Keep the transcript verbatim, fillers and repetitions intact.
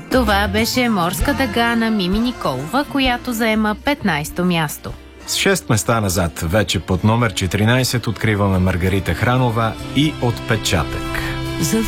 Това беше Морска дъга на Мими Николова, която заема петнайсето място. С шест места назад, вече под номер четиринайсет, откриваме Маргарита Хранова и Отпечатък.